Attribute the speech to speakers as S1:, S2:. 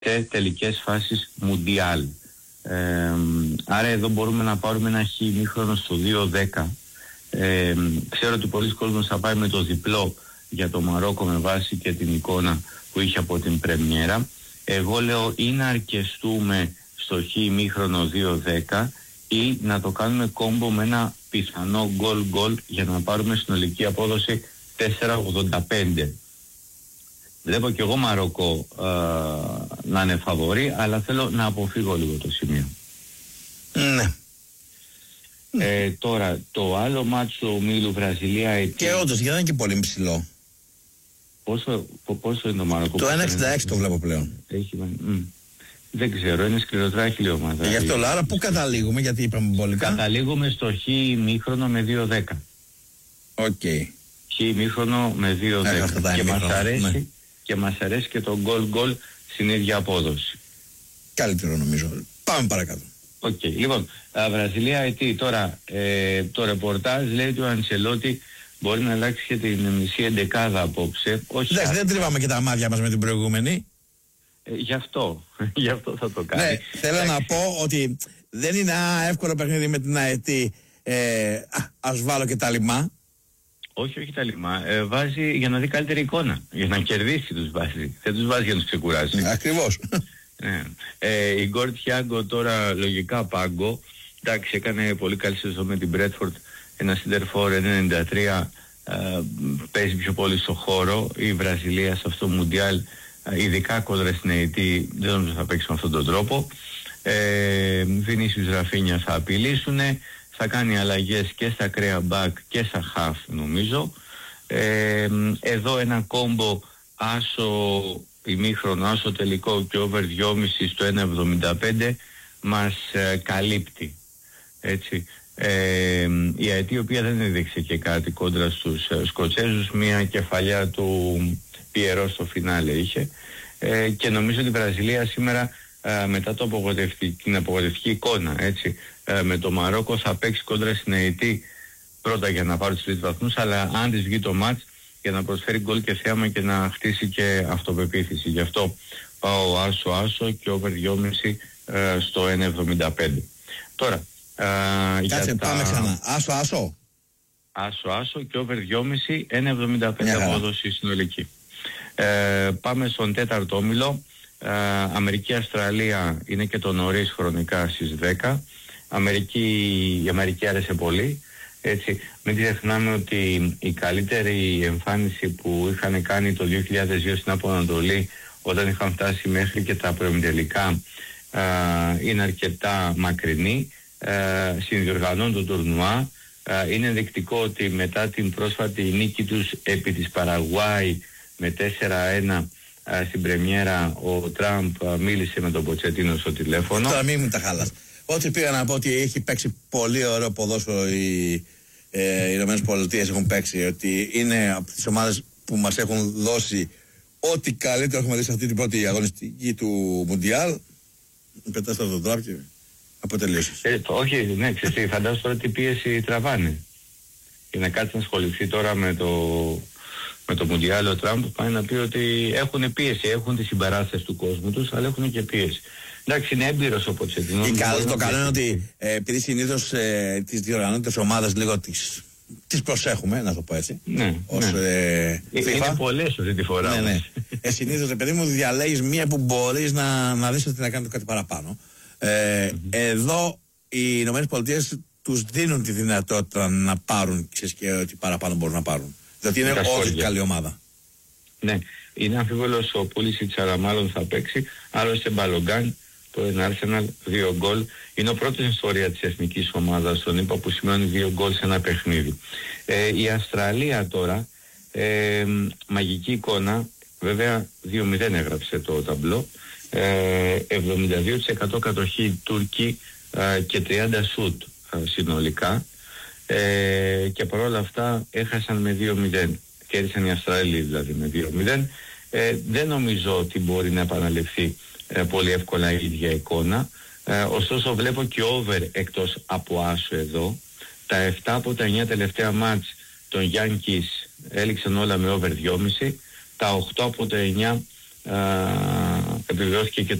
S1: σε τελικές φάσεις Μουντιάλ. Άρα εδώ μπορούμε να πάρουμε ένα ημίχρονο στο 2-10. Ξέρω ότι πολλοί κόσμος θα πάει με το διπλό για το Μαρόκο με βάση και την εικόνα που είχε από την πρεμιέρα. Εγώ λέω ή να αρκεστούμε στο ημίχρονο 2-10 ή να το κάνουμε κόμπο με ένα πιθανό γκολ για να πάρουμε συνολική απόδοση 4,85. Βλέπω και εγώ Μαρόκο να είναι φαβορί, αλλά θέλω να αποφύγω λίγο το σημείο.
S2: Ναι.
S1: Τώρα το άλλο μάτσο ομίλου Βραζιλία
S2: και όντως γιατί δεν είναι και πολύ ψηλό.
S1: Πόσο είναι το Μαρόκο?
S2: Το 1,66 το βλέπω πλέον.
S1: Δεν ξέρω, είναι σκληροτράχυλη ομάδα.
S2: Γι' αυτό Λάρα, πού καταλήγουμε, γιατί είπαμε μπολικά?
S1: Καταλήγουμε στο χ ημίχρονο με 2-10.
S2: Οκ.
S1: Χ ημίχρονο με 2-10. Και μας αρέσει, ναι. Και μας αρέσει και το γκολ στην ίδια απόδοση.
S2: Καλύτερο νομίζω. Πάμε παρακάτω.
S1: Οκ. Λοιπόν, Βραζιλία τώρα το ρεπορτάζ λέει ότι ο Αντσελότη μπορεί να αλλάξει και την μισή εντεκάδα απόψε.
S2: Εντάξει, δεν τρίβαμε και τα μάτια μας με την προηγούμενη.
S1: Γι' αυτό θα το κάνει.
S2: Ναι, θέλω να πω ότι δεν είναι εύκολο παιχνίδι με την ΑΕΤ. Ας βάλω και τα λιμά.
S1: Όχι τα λιμά. Βάζει για να δει καλύτερη εικόνα. Για να κερδίσει τους βάζει. Δεν τους βάζει για να τους ξεκουράσει.
S2: Ακριβώς.
S1: Η Γκορ Τιάγκο τώρα λογικά πάγκο. Εντάξει, έκανε πολύ καλή σεζόν με την Μπρέτφορντ. Ένα σιντερφόρ 1.93. Παίζει πιο πολύ στο χώρο. Η Βραζιλία σε αυτό το Μουντιάλ, ειδικά κόντρα στην ΑΕΤ, δεν νομίζω θα παίξει με αυτόν τον τρόπο. Βινίσιους Ραφίνια θα απειλήσουν. Θα κάνει αλλαγές και στα ακραία μπακ και στα χαφ νομίζω. Εδώ ένα κόμπο άσο ημίχρονο, άσο τελικό και over 2,5 στο 1,75 μας καλύπτει. Έτσι. Η ΑΕΤ, η οποία δεν έδειξε και κάτι κόντρα στους Σκοτσέζους, μια κεφαλιά του Πιερό στο φινάλε είχε, και νομίζω ότι η Βραζιλία σήμερα μετά την απογοητευτική εικόνα, έτσι, με το Μαρόκο θα παίξει κόντρα στην ΑΕΤ πρώτα για να πάρει τους τρεις βαθμούς, αλλά αν της βγει το μάτς για να προσφέρει γκολ και θέαμα και να χτίσει και αυτοπεποίθηση. Γι' αυτό πάω άσο και over 2,5 στο 1,75. Τώρα
S2: κάτσε, πάμε ξανά.
S1: Άσο και over 2,5 1,75 απόδοση συνολική. Πάμε στον τέταρτο όμιλο. Αμερική-Αυστραλία είναι και το νωρίς χρονικά στις 10. Η Αμερική άρεσε πολύ. Έτσι, μην ξεχνάμε ότι η καλύτερη εμφάνιση που είχαν κάνει το 2002 στην Αποανατολή, όταν είχαν φτάσει μέχρι και τα προημιτελικά, είναι αρκετά μακρινή. Συνδιοργανώνουν το τουρνουά. Είναι ενδεικτικό ότι μετά την πρόσφατη νίκη τους επί της Παραγουάη με 4-1 στην πρεμιέρα, ο Τραμπ μίλησε με τον Ποτσετίνο στο τηλέφωνο.
S2: Τώρα μην μου τα χάλας. Ό,τι πήγα να πω ότι έχει παίξει πολύ ωραίο ποδόσφαιρο οι Ηνωμένες Πολιτείες, έχουν παίξει, ότι είναι από τις ομάδες που μας έχουν δώσει ό,τι καλύτερο έχουμε δει σε αυτή την πρώτη αγωνιστική του Μουντιάλ. Πετάς τον Τραμπ και αποτελείωσες.
S1: Όχι, ναι, ξέρετε, φαντάζομαι τώρα τι πίεση τραβάνε. Για να κάτσει να ασχοληθεί τώρα με το Μουντιάλ, ο Τραμπ πάει να πει ότι έχουν πίεση, έχουν τη συμπαράσταση του κόσμου τους, αλλά έχουν και πίεση. Εντάξει, είναι έμπειρος ο Ποτσετίνο.
S2: Το καλό είναι ότι επειδή συνήθως τις διοργανώτες ομάδες λίγο τις προσέχουμε, να το πω έτσι.
S1: Ναι, είναι πολλές αυτή τη φορά.
S2: Ναι. Συνήθως, παιδί μου, διαλέγεις μία που μπορείς να δεις ότι να κάνει κάτι παραπάνω. Εδώ οι Ηνωμένες Πολιτείες τους δίνουν τη δυνατότητα να πάρουν, ξέρεις, και ότι παραπάνω μπορούν να πάρουν. Διότι είναι όλη καλή ομάδα. Ναι,
S1: είναι αμφίβολος ο Πούλησιτς, αλλά μάλλον θα παίξει. Άλλωστε Μπαλογκάν, το Arsenal, 2 γκολ. Είναι ο πρώτος στην ιστορία της εθνικής ομάδας, τον είπα, που σημαίνει 2 γκολ σε ένα παιχνίδι. Η Αυστραλία τώρα, μαγική εικόνα, βέβαια 2-0 έγραψε το ταμπλό. 72% κατοχή Τούρκοι και 30 σουτ συνολικά, και παρόλα αυτά έχασαν με 2-0. Κέρδισαν οι Αυστραλοί δηλαδή με 2-0. Δεν νομίζω ότι μπορεί να επαναληφθεί πολύ εύκολα η ίδια εικόνα. Ωστόσο βλέπω και over εκτός από άσο εδώ. Τα 7 από τα 9 τελευταία μάτς των Yankees έληξαν όλα με over 2,5. Τα 8 από τα 9 επιβεβαιώθηκε και